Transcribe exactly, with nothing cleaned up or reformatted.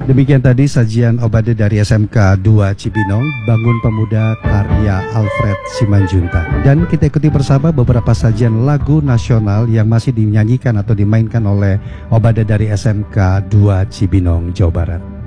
Demikian tadi sajian Obade dari S M K dua Cibinong, Bangun Pemuda karya Alfred Simanjuntak. Dan kita ikuti bersama beberapa sajian lagu nasional yang masih dinyanyikan atau dimainkan oleh Obade dari S M K dua Cibinong, Jawa Barat.